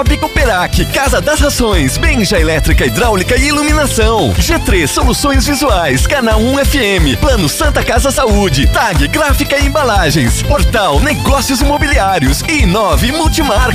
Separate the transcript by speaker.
Speaker 1: Cooperac, Casa das Rações, Benja Elétrica, Hidráulica e Iluminação, G3 Soluções Visuais, Canal 1 FM, Plano Santa Casa Saúde, TAG Gráfica e Embalagens, Portal Negócios Imobiliários e 9 Multimarcas.